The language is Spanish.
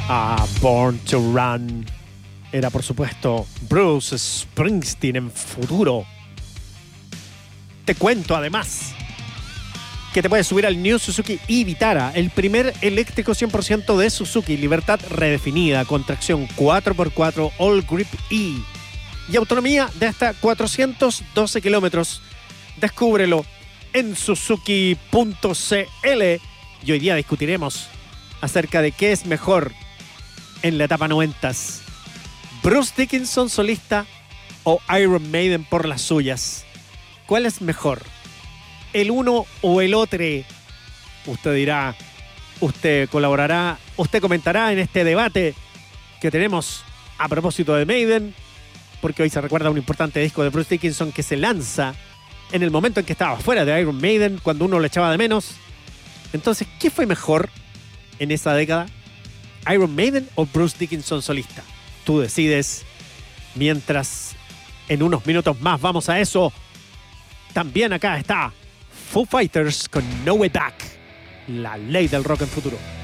Born to Run era, por supuesto, Bruce Springsteen en futuro. Te cuento, además, que te puedes subir al New Suzuki e-Vitara, el primer eléctrico 100% de Suzuki, libertad redefinida, con tracción 4x4 All Grip E y autonomía de hasta 412 kilómetros. Descúbrelo en suzuki.cl y hoy día discutiremos acerca de qué es mejor en la etapa 90s, Bruce Dickinson solista o Iron Maiden por las suyas. ¿Cuál es mejor? ¿El uno o el otro? Usted dirá, usted colaborará, usted comentará en este debate que tenemos a propósito de Maiden, porque hoy se recuerda un importante disco de Bruce Dickinson que se lanza en el momento en que estaba fuera de Iron Maiden, cuando uno lo echaba de menos. Entonces, ¿qué fue mejor en esa década? ¿Iron Maiden o Bruce Dickinson solista? Tú decides. Mientras en unos minutos más vamos a eso. También acá está Foo Fighters con No Way Back, la ley del rock en futuro.